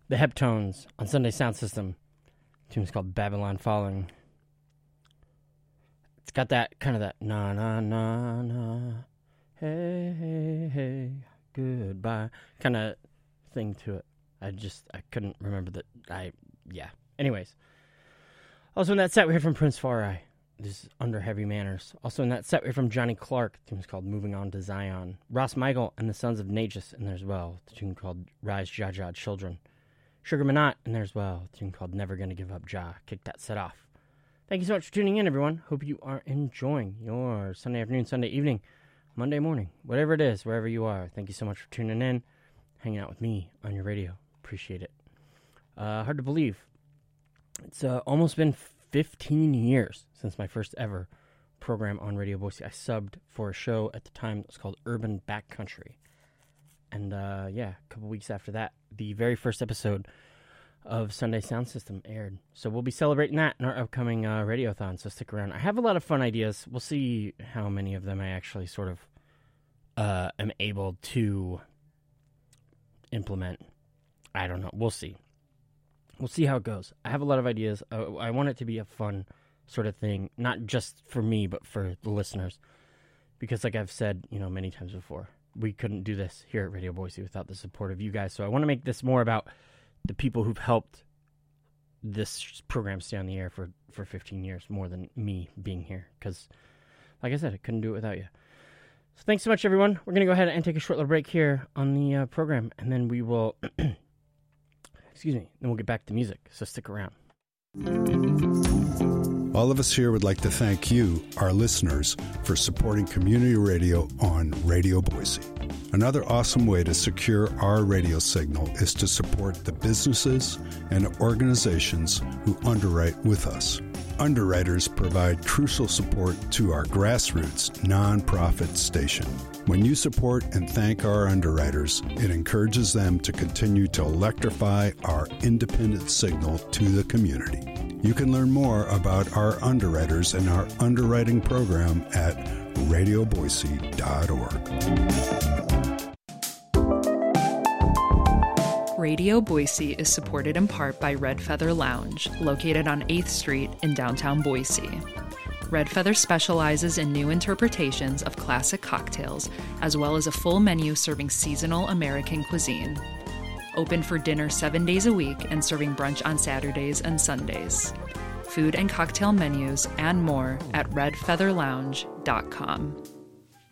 The Heptones on Sunday Sound System. The tune is called Babylon Falling. It's got that kind of that na na na na, hey hey hey, goodbye kind of thing to it. I couldn't remember that. Anyways. Also in that set we heard from Prince Farai. This is Under Heavy Manners. Also in that set we heard from Johnny Clark. The tune is called Moving On to Zion. Ross Michael and the Sons of Nagus in there as well. The tune called Rise Jaja Children. Sugar Minot in there as well. The tune called Never Gonna Give Up Jah. Kick that set off. Thank you so much for tuning in, everyone. Hope you are enjoying your Sunday afternoon, Sunday evening, Monday morning, whatever it is, wherever you are. Thank you so much for tuning in, hanging out with me on your radio. Appreciate it. Hard to believe. It's almost been 15 years since my first ever program on Radio Boise. I subbed for a show at the time that was called Urban Backcountry. And a couple weeks after that, the very first episode of Sunday Sound System aired. So we'll be celebrating that in our upcoming Radiothon, so stick around. I have a lot of fun ideas. We'll see how many of them I actually sort of am able to implement. I don't know. We'll see. We'll see how it goes. I have a lot of ideas. I want it to be a fun sort of thing, not just for me, but for the listeners. Because like I've said, many times before, we couldn't do this here at Radio Boise without the support of you guys. So I want to make this more about the people who've helped this program stay on the air for 15 years, more than me being here. Because, like I said, I couldn't do it without you. So thanks so much, everyone. We're going to go ahead and take a short little break here on the program, and then we will, then we'll get back to music. So stick around. All of us here would like to thank you, our listeners, for supporting community radio on Radio Boise. Another awesome way to secure our radio signal is to support the businesses and organizations who underwrite with us. Underwriters provide crucial support to our grassroots nonprofit station. When you support and thank our underwriters, it encourages them to continue to electrify our independent signal to the community. You can learn more about our underwriters and our underwriting program at radioboise.org. Radio Boise is supported in part by Red Feather Lounge, located on 8th Street in downtown Boise. Red Feather specializes in new interpretations of classic cocktails, as well as a full menu serving seasonal American cuisine. Open for dinner 7 days a week and serving brunch on Saturdays and Sundays. Food and cocktail menus and more at redfeatherlounge.com.